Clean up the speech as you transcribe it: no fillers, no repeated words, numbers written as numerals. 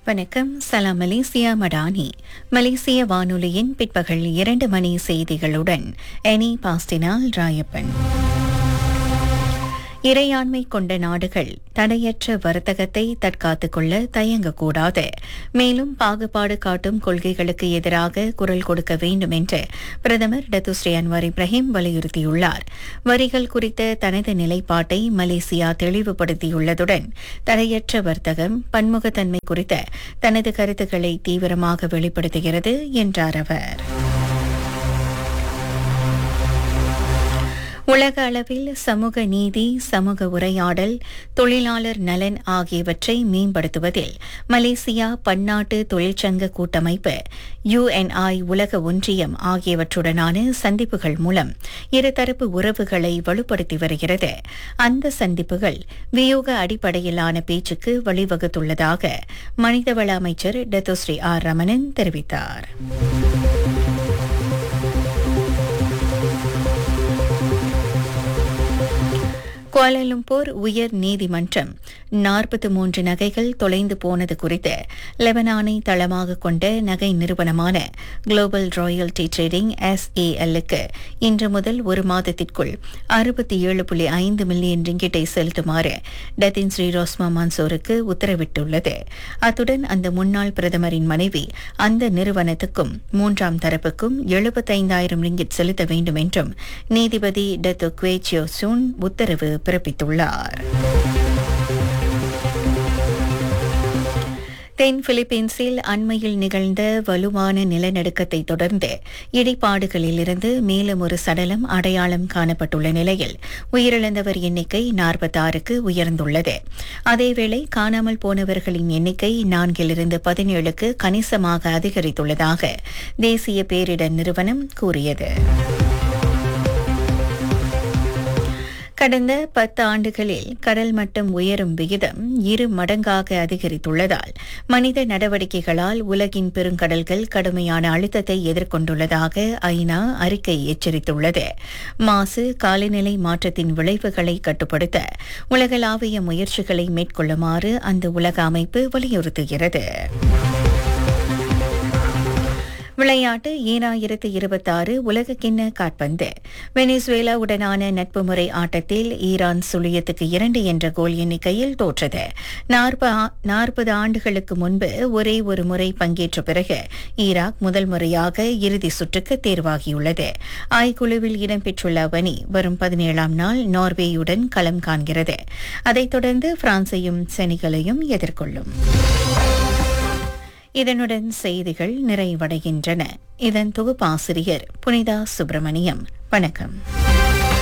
வணக்கம். சலாம் மலேசியா மடானி. மலேசிய வானொலியின் பிற்பகல் 2 மணி செய்திகளுடன் எனி பாஸ்டினால் ராயப்பன். இறையாண்மை கொண்ட நாடுகள் தடையற்ற வர்த்தகத்தை தற்காத்துக் கொள்ள தயங்கக்கூடாது, மேலும் பாகுபாடு காட்டும் கொள்கைகளுக்கு எதிராக குரல் கொடுக்க வேண்டும் என்று பிரதமர் டத்துஸ்ரீ அன்வார் இப்ராஹிம் வலியுறுத்தியுள்ளார். வரிகள் குறித்த தனது நிலைப்பாட்டை மலேசியா தெளிவுபடுத்தியுள்ளதுடன் தடையற்ற வர்த்தகம், பன்முகத்தன்மை குறித்த தனது கருத்துக்களை தீவிரமாக வெளிப்படுத்துகிறது என்றார் அவர். உலக அளவில் சமூக நீதி, சமூக உரையாடல், தொழிலாளர் நலன் ஆகியவற்றை மேம்படுத்துவதில் மலேசியா பன்னாட்டு தொழிற்சங்க கூட்டமைப்பு, UNI, உலக ஒன்றியம் ஆகியவற்றுடனான சந்திப்புகள் மூலம் இருதரப்பு உறவுகளை வலுப்படுத்தி வருகிறது. அந்த சந்திப்புகள் வியூக அடிப்படையிலான பேச்சுக்கு வழிவகுத்துள்ளதாக மனிதவள அமைச்சர் டத்துஸ்ரீ ஆர் ரமணன் தெரிவித்தார். குவாலாலம்பூர் உயர் நீதிமன்றம் 43 நகைகள் தொலைந்து போனது குறித்து லெபனானை தளமாக கொண்ட நகை நிறுவனமான குளோபல் ராயல்டி ட்ரேடிங் SAL-க்கு இன்று முதல் ஒரு மாதத்திற்குள் 67.5 மில்லியன் ரிங்கிட்டை செலுத்துமாறு டத்தின் ஸ்ரீ ரோஸ்மா மன்சூருக்கு உத்தரவிட்டுள்ளது. அத்துடன் அந்த முன்னாள் பிரதமரின் மனைவி அந்த நிறுவனத்துக்கும் மூன்றாம் தரப்புக்கும் 75,000 ரிங்கிட் செலுத்த வேண்டும் என்றும் நீதிபதி டத்து குவே சியோ சூன் உத்தரவு பிறப்பித்துள்ளார். தென் பிலிப்பீன்ஸில் அண்மையில் நிகழ்ந்த வலுவான நிலநடுக்கத்தை தொடர்ந்து இடிபாடுகளிலிருந்து மேலும் ஒரு சடலம் அடையாளம் காணப்பட்டுள்ள நிலையில் உயிரிழந்தவர் எண்ணிக்கை 46க்கு உயர்ந்துள்ளது. அதேவேளை காணாமல் போனவர்களின் எண்ணிக்கை 4லிருந்து 17க்கு கணிசமாக அதிகரித்துள்ளதாக தேசிய பேரிடர் நிறுவனம் கூறியது. கடந்த 10 ஆண்டுகளில் கடல் மட்டம் உயரும் விகிதம் 2 மடங்காக அதிகரித்துள்ளதால் மனித நடவடிக்கைகளால் உலகின் பெருங்கடல்கள் கடுமையான அழுத்தத்தை எதிர்கொண்டுள்ளதாக ஐநா அறிக்கை எச்சரித்துள்ளது. மாசு, காலநிலை மாற்றத்தின் விளைவுகளை கட்டுப்படுத்த உலகளாவிய முயற்சிகளை மேற்கொள்ளுமாறு அந்த உலக அமைப்பு வலியுறுத்துகிறது. விளையாட்டு 2026 உலகக்கிண்ண காற்பந்து. வெனிசுவேலாவுடனான நட்பு முறை ஆட்டத்தில் ஈரான் 0-2 என்ற கோல் எண்ணிக்கையில் தோற்றது. 40 ஆண்டுகளுக்கு முன்பு ஒரே ஒரு முறை பங்கேற்ற பிறகு ஈராக் முதல் முறையாக இறுதி சுற்றுக்கு தேர்வாகியுள்ளது. குழுவில் இடம்பெற்றுள்ள அணி வரும் 17ஆம் நாள் நார்வேயுடன் களம் காண்கிறது. அதைத் தொடர்ந்து பிரான்சையும் செனிகலையும் எதிர்கொள்ளும். இதனுடன் செய்திகள் நிறைவடைகின்றன. இதன் தொகுப்பாசிரியர் புனிதா சுப்பிரமணியம். வணக்கம்.